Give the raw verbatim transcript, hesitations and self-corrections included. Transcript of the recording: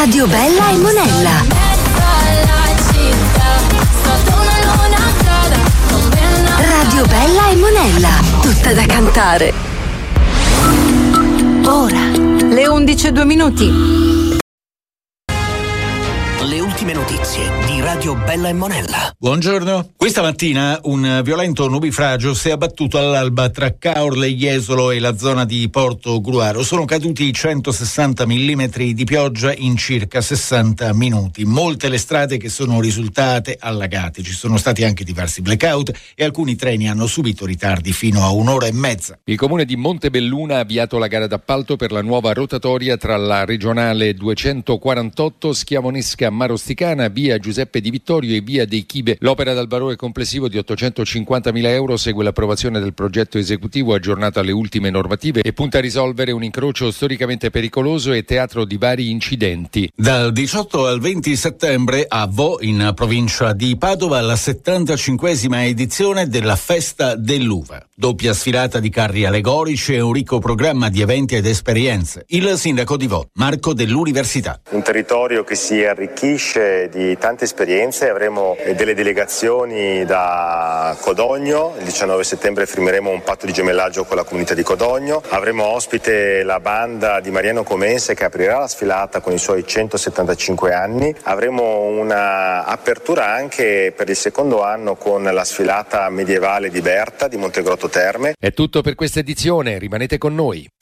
Radio Bella e Monella. Radio Bella e Monella, tutta da cantare. Ora, le undici e due minuti. Le ultime notizie di Radio Bella e Monella. Buongiorno. Questa mattina un violento nubifragio si è abbattuto all'alba tra Caorle, Jesolo e la zona di Porto Gruaro. Sono caduti centosessanta millimetri di pioggia in circa sessanta minuti. Molte le strade che sono risultate allagate. Ci sono stati anche diversi blackout e alcuni treni hanno subito ritardi fino a un'ora e mezza. Il comune di Montebelluna ha avviato la gara d'appalto per la nuova rotatoria tra la regionale duecentoquarantotto Schiavonesca Marosticana, via Giuseppe Di Vittorio e via dei Chibe. L'opera dal valore complessivo di ottocentocinquantamila euro segue l'approvazione del progetto esecutivo aggiornato alle ultime normative e punta a risolvere un incrocio storicamente pericoloso e teatro di vari incidenti. Dal diciotto al venti settembre a Vo, in provincia di Padova, la settantacinquesima edizione della Festa dell'Uva. Doppia sfilata di carri allegorici e un ricco programma di eventi ed esperienze. Il sindaco di Vo, Marco dell'Università. Un territorio che si arricchisce di tante esperienze, avremo delle delegazioni da Codogno, il diciannove settembre firmeremo un patto di gemellaggio con la comunità di Codogno, avremo ospite la banda di Mariano Comense che aprirà la sfilata con i suoi centosettantacinque anni, avremo una apertura anche per il secondo anno con la sfilata medievale di Berta di Montegrotto Terme. È tutto per questa edizione, rimanete con noi.